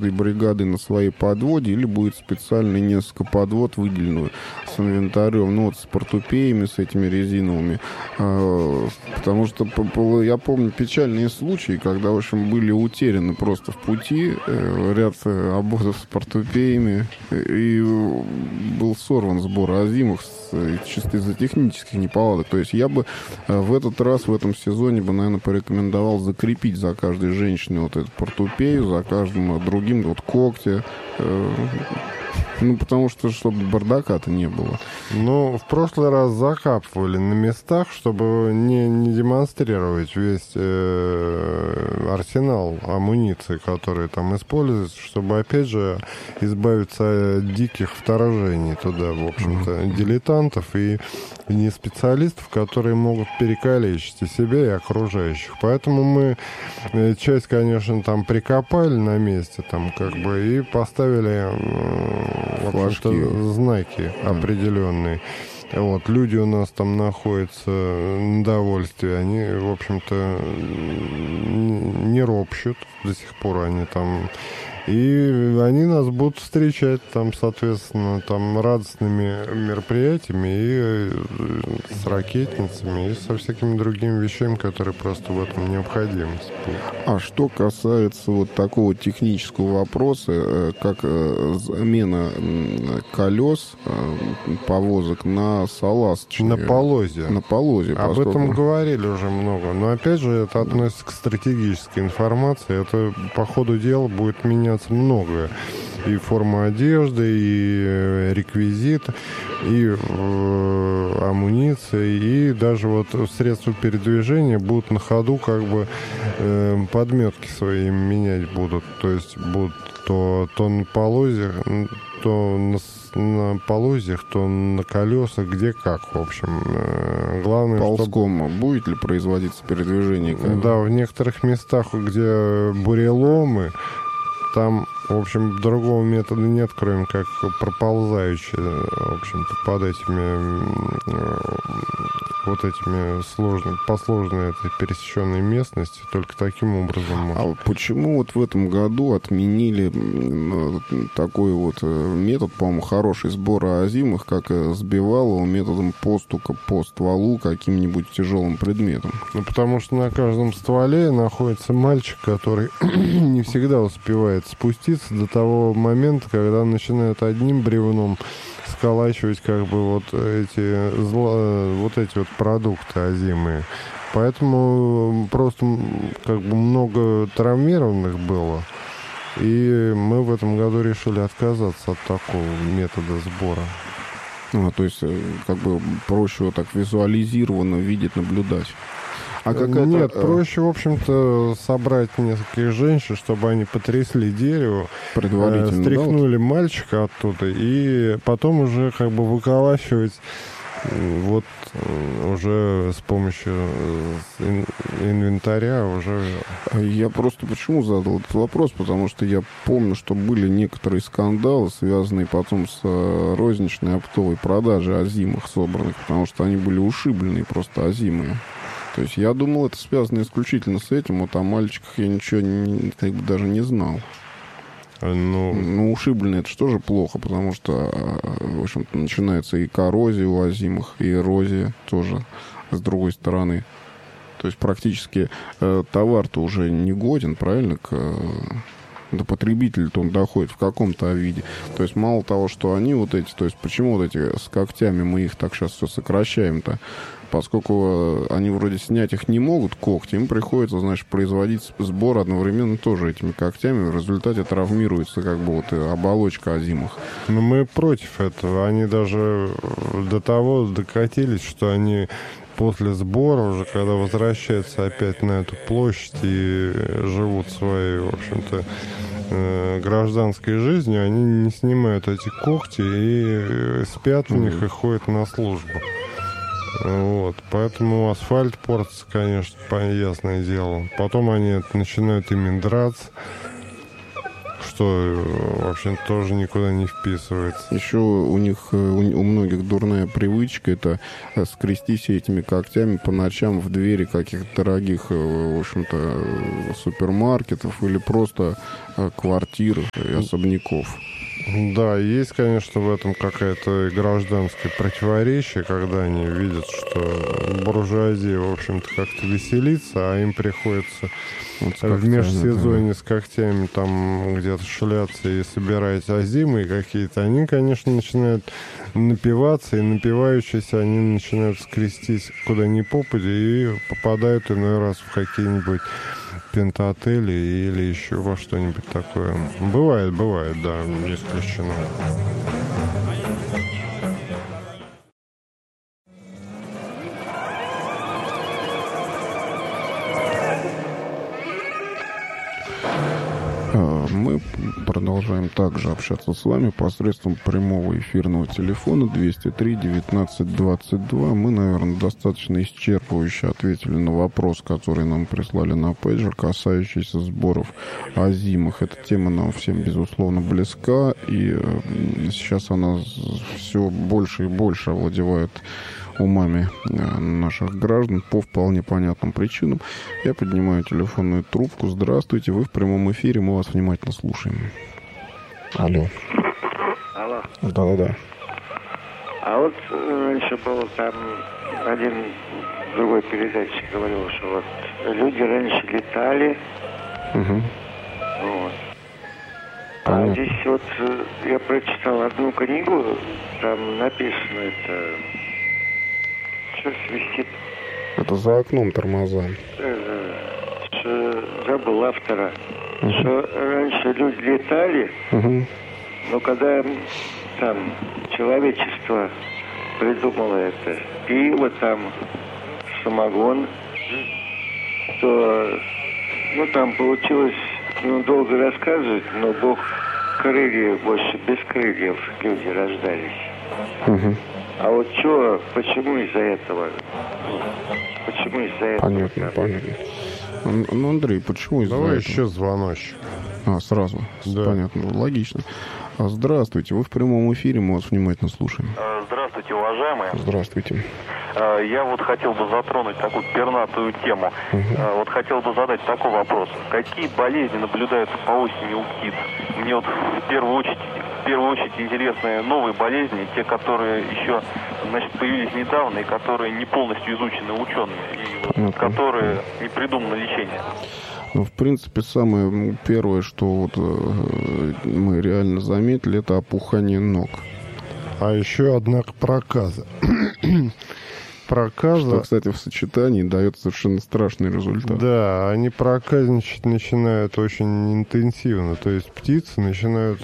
каждой бригадой на своей подводе, или будет специально несколько подвод выделенную с инвентарем, ну вот с портупеями, с этими резиновыми. Потому что я помню печальные случаи, когда, в общем, были утеряны просто в пути ряд обозов с портупеями, и был сорван сбор озимых чисто из-за технических неполадок. То есть я бы в этот раз, в этом сезоне бы, наверное, порекомендовал закрепить за каждой женщиной вот эту портупею, за каждым другим вот когти. Ну, потому что, чтобы бардака-то не было. Ну, в прошлый раз закапывали на местах, чтобы не демонстрировать весь арсенал амуниции, который там используется, чтобы, опять же, избавиться от диких вторжений туда, в общем-то, дилетантов и не специалистов, которые могут перекалечить и себя, и окружающих. Поэтому мы часть, конечно, там прикопали на месте, там, как бы, и поставили знаки определенные. Вот, люди у нас там находятся на довольстве, они, в общем-то, не ропщут, до сих пор они там. И они нас будут встречать там, соответственно, там радостными мероприятиями и с ракетницами, и со всякими другими вещами, которые просто в этом необходимость. А что касается вот такого технического вопроса, как замена колес повозок на салазочные. На полозе. На полозе. Об этом говорили уже много. Но опять же, это относится к стратегической информации. Это по ходу дела будет меняться многое. И форма одежды, и реквизит, и амуниция, и даже вот средства передвижения будут на ходу, как бы подметки свои менять будут. То есть будут то на полозьях, то на полозьях, то на колесах, где как, в общем. Главное, ползком чтобы... будет ли производиться передвижение? Да, в некоторых местах, где буреломы, там, в общем, другого метода нет, кроме как проползающие, в общем-то, под этими вот этими по сложной этой пересеченной местности. Только таким образом можно. А почему вот в этом году отменили такой вот метод, по-моему, хороший, сбора озимых, как сбивалово методом постука по стволу каким-нибудь тяжелым предметом? Ну, потому что на каждом стволе находится мальчик, который не всегда успевает спуститься до того момента, когда начинают одним бревном сколачивать как бы вот эти вот продукты озимые. Поэтому просто как бы много травмированных было. И мы в этом году решили отказаться от такого метода сбора. То есть как бы проще вот так визуализированно видеть, наблюдать. Нет, проще, в общем-то, собрать нескольких женщин, чтобы они потрясли дерево, предварительно, стряхнули мальчика оттуда, и потом уже как бы выколачивать вот уже с помощью инвентаря уже... Я просто почему задал этот вопрос? Потому что я помню, что были некоторые скандалы, связанные потом с розничной оптовой продажей озимых собранных, потому что они были ушибленные просто озимые. То есть я думал, это связано исключительно с этим. Вот о мальчиках я ничего как бы даже не знал. Ну, ушибленные — это же тоже плохо, потому что, в общем-то, начинается и коррозия у озимых, и эрозия тоже с другой стороны. То есть практически товар-то уже не годен, правильно, до потребителя-то он доходит в каком-то виде. То есть мало того, что они вот эти, то есть почему вот эти с когтями мы их так сейчас все сокращаем-то? Поскольку они вроде снять их не могут, когти, им приходится, значит, производить сбор одновременно тоже этими когтями. В результате травмируется как бы вот оболочка озимых. Но мы против этого. Они даже до того докатились, что они после сбора уже, когда возвращаются опять на эту площадь и живут своей, в общем-то, гражданской жизнью, они не снимают эти когти и спят в них и ходят на службу. Вот, поэтому асфальт портится, конечно, ясное дело. Потом они начинают ими драться, что, в общем, тоже никуда не вписывается. Еще у них, у многих дурная привычка — это скрестись этими когтями по ночам в двери каких-то дорогих, в общем-то, супермаркетов или просто квартир и особняков. Да, есть, конечно, в этом какое-то гражданское противоречие, когда они видят, что буржуазия, в общем-то, как-то веселится, а им приходится вот в межсезонье с когтями там где-то шляться и собирать озимые какие-то. Они, конечно, начинают напиваться, и напивающиеся они начинают скрестись куда ни попадя и попадают иной раз в какие-нибудь пентотели или еще во что-нибудь такое. Бывает, да, не исключено. Мы продолжаем также общаться с вами посредством прямого эфирного телефона 203-19-22. Мы, наверное, достаточно исчерпывающе ответили на вопрос, который нам прислали на пейджер, касающийся сборов озимых. Эта тема нам всем, безусловно, близка, и сейчас она все больше и больше овладевает умами наших граждан по вполне понятным причинам. Я поднимаю телефонную трубку. Здравствуйте, вы в прямом эфире, мы вас внимательно слушаем. Алло. Алло. Да-да-да. А вот раньше был там один другой передатчик говорил, что вот люди раньше летали. Угу. Вот. А здесь вот я прочитал одну книгу, там написано это... Что свистит? Это за окном тормоза. Забыл автора. Что раньше люди летали, но когда там человечество придумало это пиво, там самогон, то там получилось долго рассказывать, но Бог крылья, больше без крыльев люди рождались. А вот почему из-за этого? Почему из-за этого? Понятно. Ну, Андрей, почему из-за этого? Давай еще звоночек. Сразу. Да. Понятно, логично. Здравствуйте, вы в прямом эфире, мы вас внимательно слушаем. Здравствуйте, уважаемые. Здравствуйте. Я вот хотел бы затронуть такую пернатую тему. Вот хотел бы задать такой вопрос. Какие болезни наблюдаются по осени у птиц? Мне вот в первую очередь интересны новые болезни, те, которые еще, появились недавно и которые не полностью изучены учеными, и которые не придумано лечение. Ну, в принципе, самое первое, что вот мы реально заметили, это опухание ног. А еще, однако, проказа. Что, кстати, в сочетании дает совершенно страшный результат. Да, они проказничать начинают очень интенсивно. То есть птицы начинают,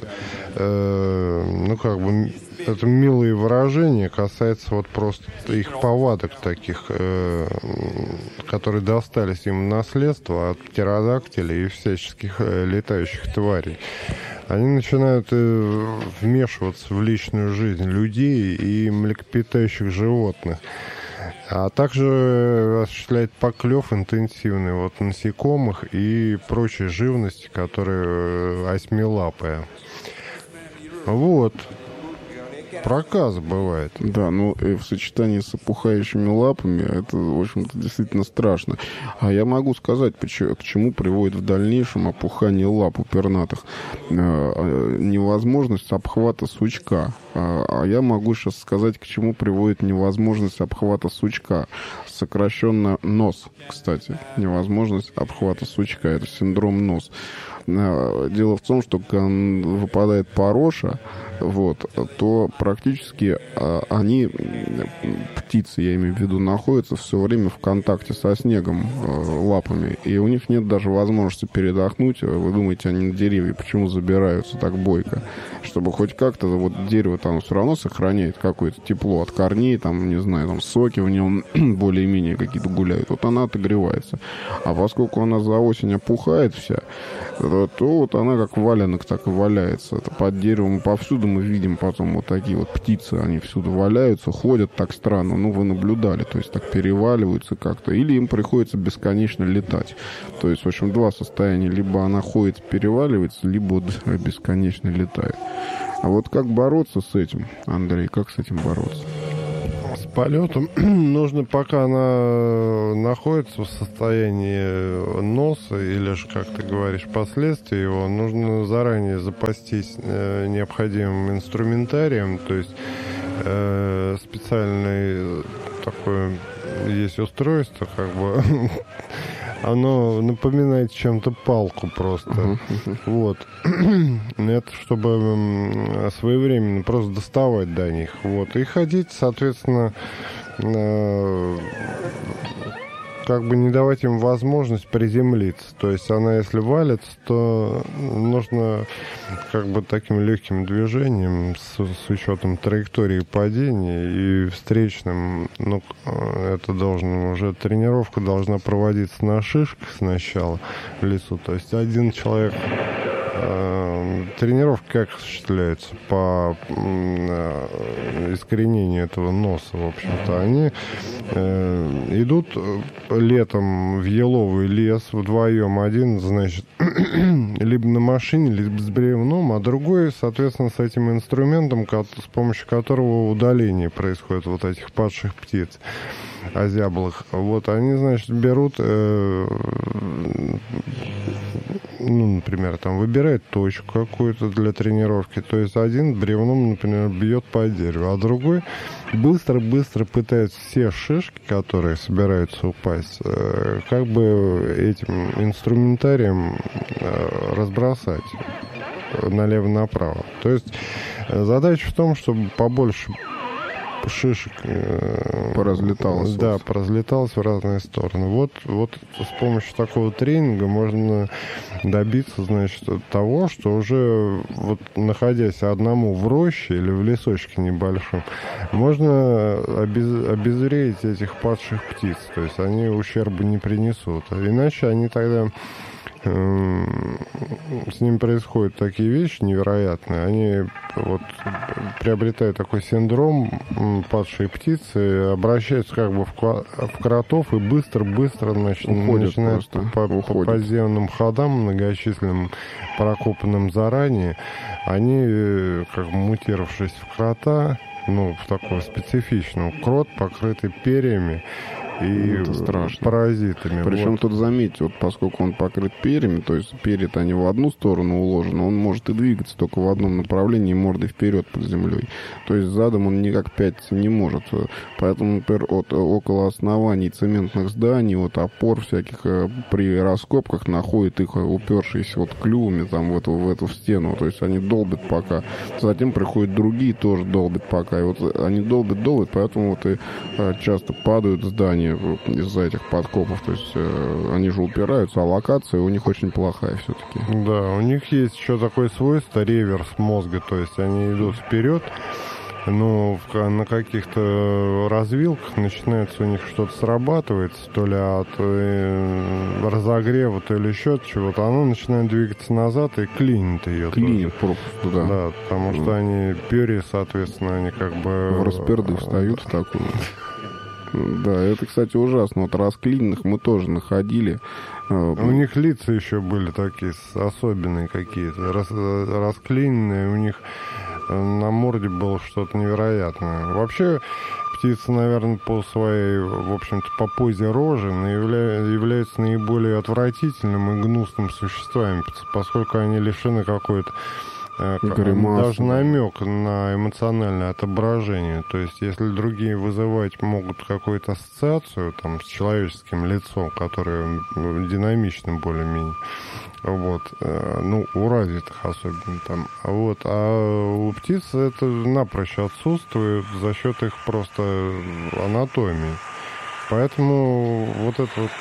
это милые выражения, касается вот просто их повадок таких, которые достались им в наследство от птеродактилей и всяческих летающих тварей. Они начинают вмешиваться в личную жизнь людей и млекопитающих животных. А также осуществляет поклев интенсивный насекомых и прочей живности, которая осьмилапая. Вот. Проказа бывает. Да, и в сочетании с опухающими лапами это, в общем-то, действительно страшно. А я могу сказать, к чему приводит в дальнейшем опухание лап у пернатых. Невозможность обхвата сучка. А я могу сейчас сказать, к чему приводит невозможность обхвата сучка. Сокращенно нос, кстати. Невозможность обхвата сучка. Это синдром нос. Дело в том, что когда выпадает пороша, то практически они, птицы, я имею в виду, находятся все время в контакте со снегом лапами, и у них нет даже возможности передохнуть. Вы думаете, они на деревья почему забираются так бойко? Чтобы хоть как-то дерево там все равно сохраняет какое-то тепло от корней, там, не знаю, там соки в нем более-менее какие-то гуляют. Вот она отогревается. А поскольку она за осень опухает вся, то вот она как валенок так и валяется. Это под деревом повсюду мы видим потом вот такие вот птицы, они всюду валяются, ходят так странно. Ну, вы наблюдали, то есть так переваливаются как-то. Или им приходится бесконечно летать. То есть, в общем, два состояния. Либо она ходит, переваливается, либо вот бесконечно летает. А вот как бороться с этим, Андрей, как с этим бороться? С полетом нужно, пока она находится в состоянии носа, или же, как ты говоришь, последствия его, нужно заранее запастись необходимым инструментарием, то есть специальный такой есть устройство, как бы оно напоминает чем-то палку просто. Вот. Это чтобы своевременно просто доставать до них. Вот. И ходить, соответственно, как бы не давать им возможность приземлиться. То есть она, если валится, то нужно как бы таким легким движением с учетом траектории падения и встречным, ну, это должно уже, тренировка должна проводиться на шишках сначала в лесу. То есть один человек... Тренировка как осуществляется? По искоренению этого носа, в общем-то. Они идут летом в еловый лес вдвоем. Один, значит, либо на машине, либо с бревном, а другой, соответственно, с этим инструментом, с помощью которого удаление происходит вот этих падших птиц озяблых. Вот они, значит, берут... ну, например, там выбирает точку какую-то для тренировки. То есть один бревном, например, бьет по дереву, а другой быстро-быстро пытается все шишки, которые собираются упасть, как бы этим инструментарием разбросать налево-направо. То есть задача в том, чтобы побольше шишек поразлеталось. Да, поразлеталось в разные стороны. Вот с помощью такого тренинга можно добиться, значит, того, что уже вот находясь одному в роще или в лесочке небольшом, можно обезвредить этих падших птиц. То есть они ущерба не принесут. Иначе они тогда... с ним происходят такие вещи невероятные. Они вот приобретают такой синдром падшей птицы, обращаются как бы в кротов и быстро-быстро начинают по подземным ходам многочисленным, прокопанным заранее. Они, как бы мутировавшись в крота, ну, в такого специфичного, крот, покрытый перьями и паразитами. Причем вот. Тут заметьте, вот поскольку он покрыт перьями, то есть перья-то они в одну сторону уложены, он может и двигаться только в одном направлении, мордой вперед под землей. То есть задом он никак пятиться не может. Поэтому, например, около оснований цементных зданий, вот опор всяких при раскопках находят их упершиеся вот клювами там в эту стену. То есть они долбят пока. Затем приходят другие, тоже долбят пока. И вот они долбят, поэтому вот и часто падают здания из-за этих подкопов. То есть они же упираются, а локация у них очень плохая все-таки. Да, у них есть еще такое свойство, реверс мозга. То есть они идут вперед, но на каких-то развилках начинается у них что-то срабатывается, то ли от разогрева, то ли еще от чего-то. Оно начинает двигаться назад и клинит ее. Клинит просто, да. Да, потому что они перья, соответственно, они как бы... В расперды встают в такую. Да, это, кстати, ужасно. Вот расклиненных мы тоже находили. У них лица еще были такие особенные какие-то. Расклиненные, у них на морде было что-то невероятное. Вообще, птицы, наверное, по своей, в общем-то, по позе рожи являются наиболее отвратительным и гнусным существами, поскольку они лишены какой-то даже намек на эмоциональное отображение. То есть, если другие вызывать могут какую-то ассоциацию там, с человеческим лицом, которое динамично более-менее, вот, ну, у развитых особенно там, вот, а у птиц это напрочь отсутствует за счет их просто анатомии. Поэтому вот эта вот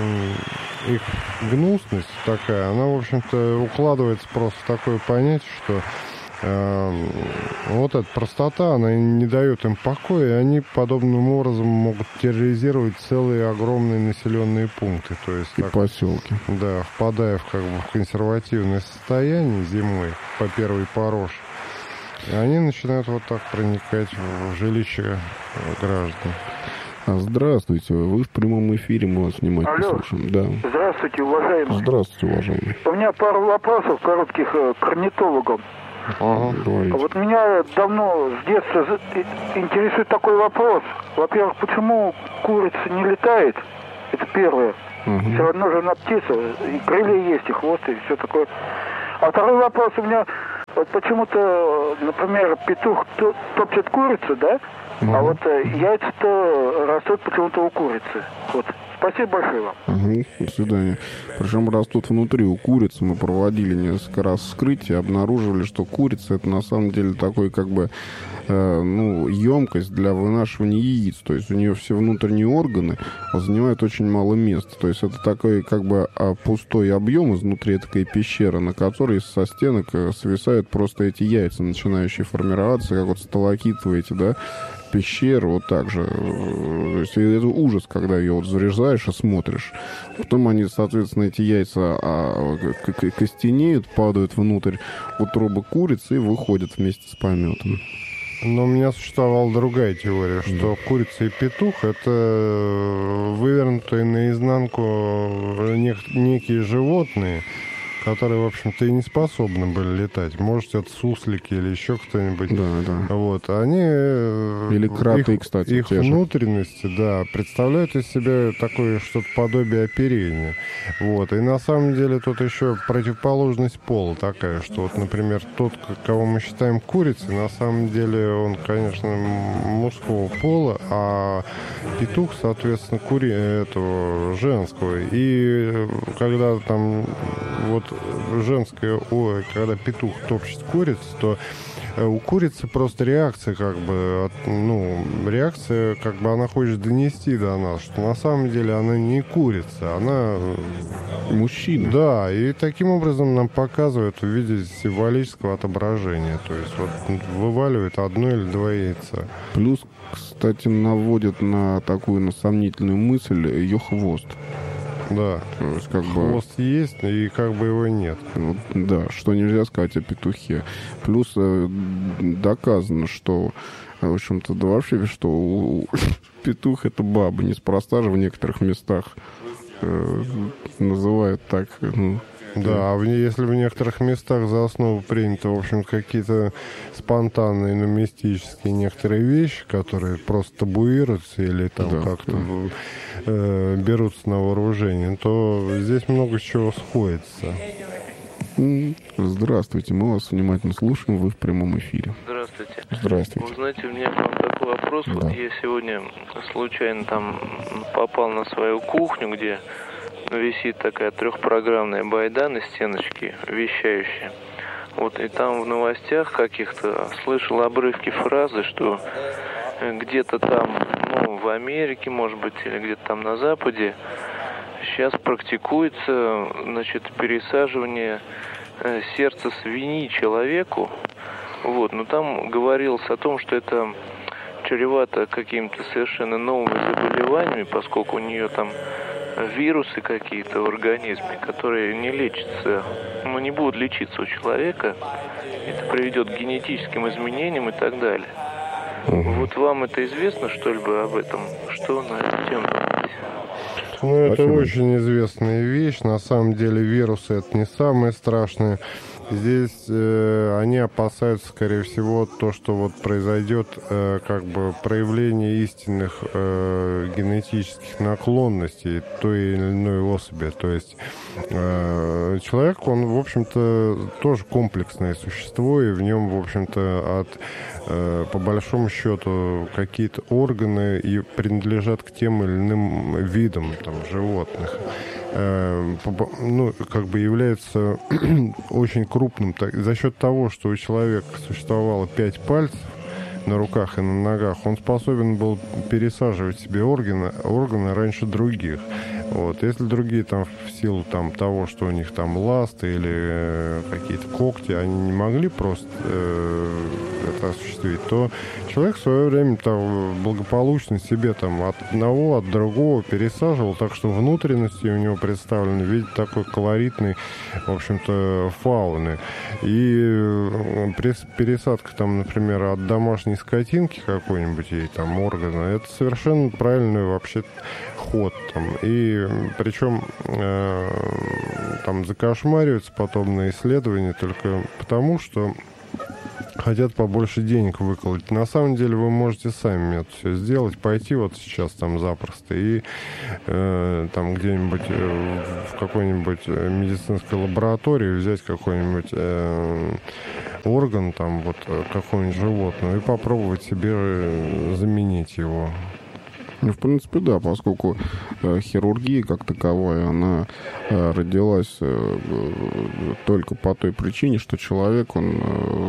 их гнусность такая, она, в общем-то, укладывается просто в такое понятие, что Вот эта простота, она не дает им покоя, и они подобным образом могут терроризировать целые огромные населенные пункты. То есть и поселки. Да, впадая в консервативное состояние зимой по первый порош, и они начинают вот так проникать в жилище граждан. Здравствуйте, вы в прямом эфире, мы вас внимательно слушаем. Да. Здравствуйте, уважаемый. Здравствуйте, уважаемый. У меня пару вопросов коротких к орнитологам. Вот меня давно с детства интересует такой вопрос. Во-первых, почему курица не летает? Это первое. Все равно же она птица, и крылья есть, и хвост, и все такое. А второй вопрос у меня, вот почему-то, например, петух топчет курицу, да? А вот яйца-то растут почему-то у курицы. Вот. Спасибо большое вам. До свидания. Причем растут внутри у курицы. Мы проводили несколько раз вскрытие, обнаруживали, что курица это на самом деле такой как бы емкость для вынашивания яиц. То есть у нее все внутренние органы занимают очень мало места. То есть это такой как бы пустой объем изнутри, такая пещера, на которой со стенок свисают просто эти яйца, начинающие формироваться, как вот сталактитовые эти, да, пещер, вот так же. То есть это ужас, когда ее вот заряжаешь и смотришь. Потом они, соответственно, эти яйца костенеют, падают внутрь утробы курицы и выходят вместе с пометом. Но у меня существовала другая теория, что курица и петух — это вывернутые наизнанку некие животные, которые, в общем-то, и не способны были летать. Может, это суслики или еще кто-нибудь. Да. Вот. Они... Или кроты, кстати. Их внутренности, да, представляют из себя такое что-то подобие оперения. Вот. И на самом деле тут еще противоположность пола такая, что вот, например, тот, кого мы считаем курицей, на самом деле он, конечно, мужского пола, а петух, соответственно, этого женского. И когда там вот женское, когда петух топчет курицу, то у курицы просто реакция она хочет донести до нас, что на самом деле она не курица, она мужчина. Да, и таким образом нам показывают в виде символического отображения, то есть вот вываливает одно или два яйца. Плюс, кстати, наводит на такую сомнительную мысль ее хвост. Да, то есть, хвост есть, и как бы его нет. Вот, да, что нельзя сказать о петухе. Плюс доказано, что, в общем-то, да вообще, что петух это баба. Неспроста же в некоторых местах называют так. Да, если в некоторых местах за основу принято, в общем, какие-то спонтанные, но мистические некоторые вещи, которые просто табуируются или там как-то берутся на вооружение, то здесь много чего сходится. Здравствуйте, мы вас внимательно слушаем, вы в прямом эфире. Здравствуйте. Здравствуйте. Вы знаете, у меня к вам такой вопрос. Да. Вот я сегодня случайно там попал на свою кухню, где висит такая трехпрограммная байда на стеночке, вещающая. Вот и там в новостях каких-то слышал обрывки фразы, что где-то там, в Америке, может быть, или где-то там на Западе сейчас практикуется, пересаживание сердца свиньи человеку. Вот, но там говорилось о том, что это чревато какими-то совершенно новыми заболеваниями, поскольку у нее там вирусы какие-то в организме, которые не лечатся, не будут лечиться у человека. Это приведет к генетическим изменениям и так далее. Вот вам это известно что-либо об этом? Что на эту тему думаете? Это очень известная вещь. На самом деле вирусы это не самое страшное. Здесь они опасаются, скорее всего, то, что вот произойдет проявление истинных генетических наклонностей той или иной особи. То есть человек, он, в общем-то, тоже комплексное существо, и в нем, в общем-то, по большому счету, какие-то органы и принадлежат к тем или иным видам животных. Является очень крупным. За счет того, что у человека существовало 5 пальцев на руках и на ногах, он способен был пересаживать себе органы раньше других. Вот. Если другие там в силу там, того, что у них там ласты или какие-то когти, они не могли просто это осуществить, то человек в свое время там благополучно себе там от одного, от другого пересаживал, так что внутренности у него представлены в виде такой колоритной, в общем-то, фауны. И пересадка там, например, от домашней скотинки какой-нибудь ей там органа, это совершенно правильный вообще ход там. И причем там закошмариваются подобные исследования только потому, что хотят побольше денег выколоть. На самом деле вы можете сами это все сделать, пойти вот сейчас там запросто и там где-нибудь в какой-нибудь медицинской лаборатории взять какой-нибудь орган, там вот какого-нибудь животного и попробовать себе заменить его. Ну, в принципе, да, поскольку хирургия как таковая, она родилась только по той причине, что человек, он...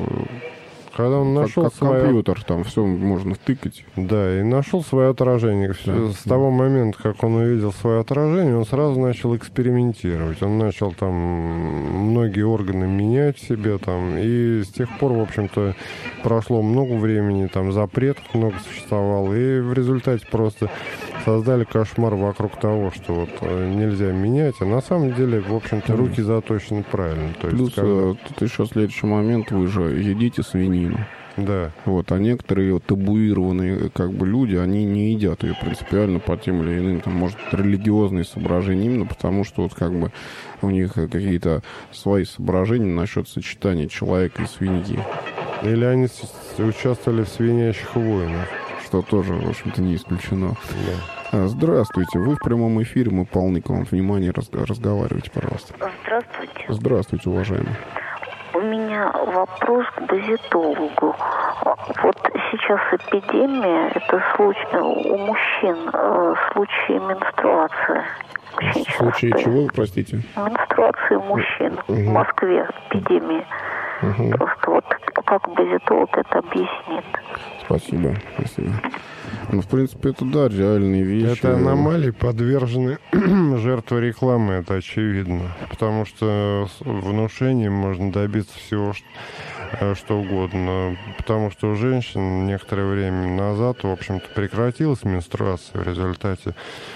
Когда он нашел как компьютер, там все можно втыкать. Да, и нашел свое отражение. Да. С того момента, как он увидел свое отражение, он сразу начал экспериментировать. Он начал там многие органы менять себе там. И с тех пор, в общем-то, прошло много времени, там запретов много существовало. И в результате просто создали кошмар вокруг того, что вот нельзя менять. А на самом деле, в общем-то, руки заточены правильно. То плюс, есть, когда... тут еще следующий момент, вы же едите свинину. Да. Вот, а некоторые вот табуированные как бы люди, они не едят ее принципиально по тем или иным, там, может, религиозные соображения, именно потому что вот как бы у них какие-то свои соображения насчет сочетания человека и свиньи. Или они участвовали в свинячьих войнах. Что тоже, в общем-то, не исключено. Да. Здравствуйте, вы в прямом эфире, мы полны к вам внимания, разговаривайте, пожалуйста. Здравствуйте. Здравствуйте, уважаемый. У меня вопрос к базитологу. Вот сейчас эпидемия, это случай у мужчин, случаи менструации. В случае чего, простите? Менструации у мужчин в Москве, эпидемия. Просто вот как базитолог это объяснит. Спасибо. Ну, в принципе, это, да, реальные вещи. Это аномалии подвержены жертве рекламы, это очевидно. Потому что внушением можно добиться всего, что угодно. Потому что у женщин некоторое время назад, в общем-то, прекратилась менструация в результате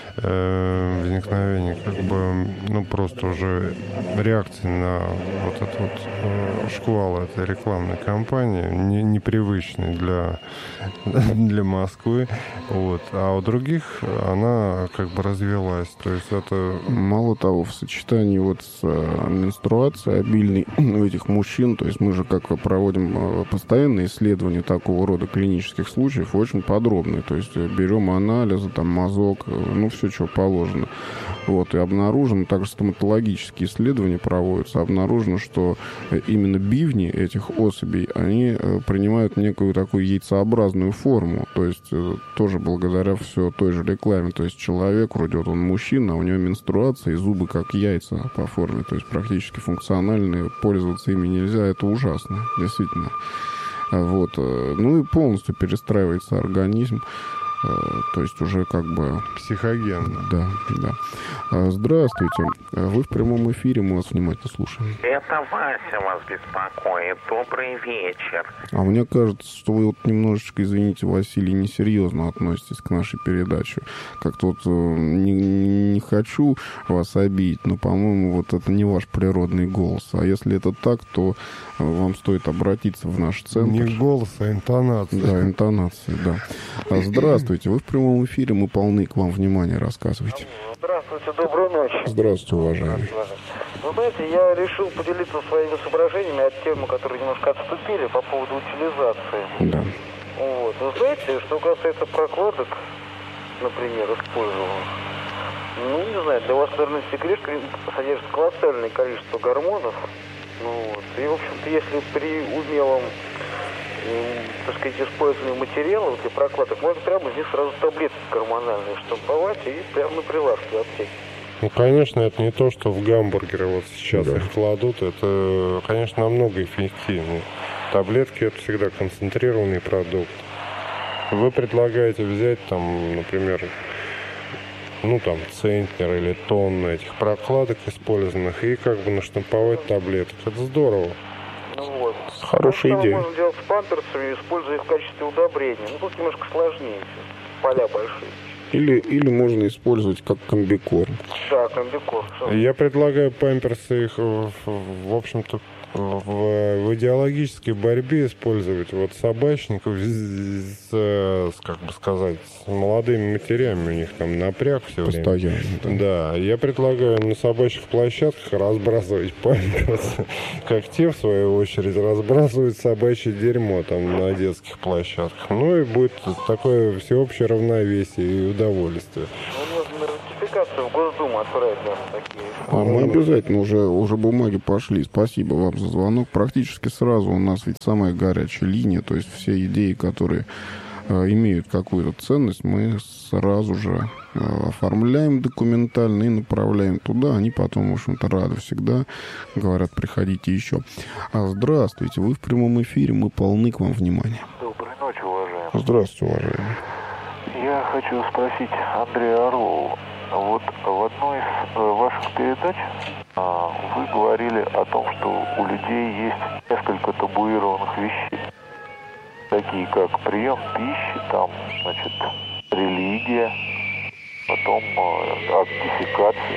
возникновения, как бы, ну, просто уже реакции на вот этот вот шквал этой рекламной кампании, непривычной для Москвы. Вот. А у других она как бы развелась. То есть это... Мало того, в сочетании вот с менструацией обильной у этих мужчин, то есть мы же как проводим постоянные исследования такого рода клинических случаев, очень подробные. То есть берем анализы, там, мазок, ну, все, что положено. Вот. И обнаружено, также стоматологические исследования проводятся, обнаружено, что именно бивни этих особей, они принимают некую такую яйцеобразную форму. То есть тоже благодаря все той же рекламе. То есть человек, вроде вот он мужчина, а у него менструация и зубы как яйца по форме. То есть практически функциональные, пользоваться ими нельзя. Это ужасно, действительно. Вот. Ну и полностью перестраивается организм. То есть уже как бы... Психогенно. Да, да. Здравствуйте. Вы в прямом эфире, мы вас внимательно слушаем. Это Вася вас беспокоит. Добрый вечер. А мне кажется, что вы вот немножечко, извините, Василий, несерьезно относитесь к нашей передаче. Как-то вот не хочу вас обидеть, но, по-моему, вот это не ваш природный голос. А если это так, то вам стоит обратиться в наш центр. Не голос, а интонация. Да, интонация, да. Здравствуйте. Вы в прямом эфире, мы полны к вам внимания, рассказывайте. Здравствуйте, добрую ночь. Здравствуйте, уважаемый. Вы знаете, я решил поделиться своими соображениями от темы, которые немножко отступили по поводу утилизации. Да. Вот. Вы знаете, что касается прокладок, например, использованных, ну, не знаю, для вас, наверное, секрет содержит колоссальное количество гормонов. Ну, вот. И, в общем-то, если при умелом, так сказать, использовании материалов для прокладок, можно прямо здесь сразу таблетки гормональные штамповать и прямо на прилавке в аптеке. Ну, конечно, это не то, что в гамбургеры вот сейчас их кладут. Это, конечно, намного эффективнее. Таблетки — это всегда концентрированный продукт. Вы предлагаете взять, там, например, ну, там, центнер или тонна этих прокладок использованных, и как бы наштамповать таблеток. Это здорово. Ну вот. Хорошая идея. Можно делать с памперсами, используя их в качестве удобрения. Ну, тут немножко сложнее. Поля большие. Или можно использовать как комбикорм. Да, комбикорм. Я предлагаю памперсы их, в общем-то, в идеологической борьбе использовать вот собачников как бы сказать, с молодыми матерями. У них там напряг все время. Постоянно. Да, я предлагаю на собачьих площадках разбрасывать памперсы, как те, в свою очередь, разбрасывают собачье дерьмо там на детских площадках. Ну и будет такое всеобщее равновесие и удовольствие. Нужно ратификацию в Госдуму отправить, да, такие. А мы обязательно уже бумаги пошли. Спасибо вам за звонок. Практически сразу у нас ведь самая горячая линия, то есть все идеи, которые имеют какую-то ценность, мы сразу же оформляем документально и направляем туда. Они потом, в общем-то, рады всегда. Говорят, приходите еще. Здравствуйте, вы в прямом эфире, мы полны к вам внимания. Доброй ночи, уважаемый. Здравствуйте, уважаемый. Я хочу спросить Андрея Орлова. Вот в одной из ваших передач вы говорили о том, что у людей есть несколько табуированных вещей, такие как прием пищи, там, значит, религия, потом акт дефекации.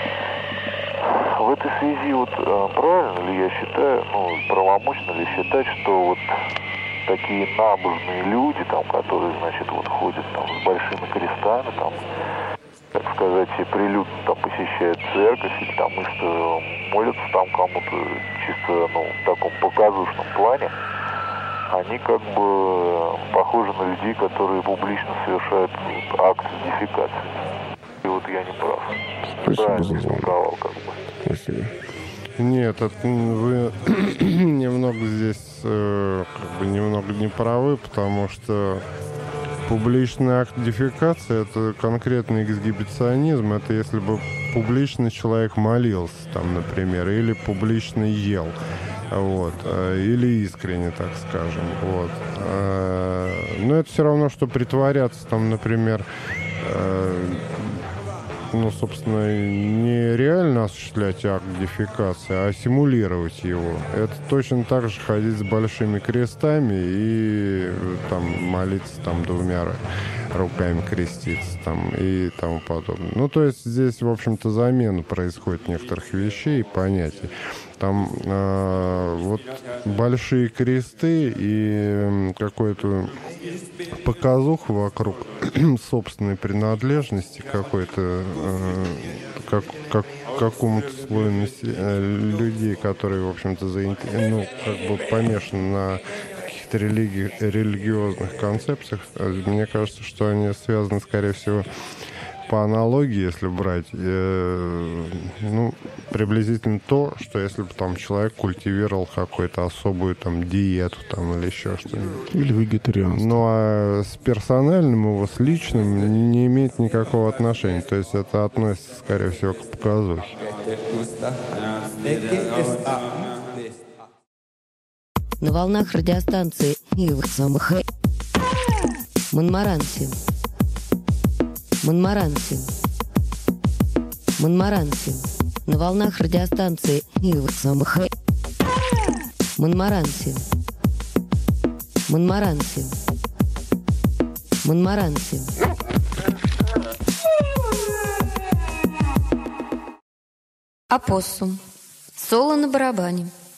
В этой связи вот правильно ли я считаю, ну, правомочно ли считать, что вот такие набожные люди, там, которые, значит, вот ходят там с большими крестами, там, так сказать, прилюдно там посещают церковь или там молятся там кому-то чисто, ну, в таком показушном плане, они как бы похожи на людей, которые публично совершают акт дефекации. И вот я не прав. Спасибо за звонок. Как бы. Спасибо. Нет, вы немного здесь как бы немного не правы, потому что публичный акт дефекации — это конкретный эксгибиционизм. Это если бы публично человек молился, там, например, или публично ел, вот, или искренне, так скажем, вот. Но это все равно, что притворяться, там, например, ну, собственно, не реально осуществлять акт дефекации, а симулировать его. Это точно так же ходить с большими крестами и там молиться там двумя руками, креститься там и тому подобное. Ну, то есть здесь, в общем-то, замена происходит некоторых вещей и понятий. Там вот большие кресты и какой-то показух вокруг собственной принадлежности какой-то какому-то слою людей, которые, в общем-то, ну, как бы помешаны на каких-то религиозных концепциях. Мне кажется, что они связаны, скорее всего, по аналогии, если брать, ну, приблизительно то, что если бы там человек культивировал какую-то особую там диету там или еще что-нибудь. Или вегетарианство. Ну, а с персональным его, с личным не имеет никакого отношения. То есть это относится, скорее всего, к показухе. На волнах радиостанции Монмаранси. На волнах радиостанции Монмаранси. Опоссум. Соло на барабане.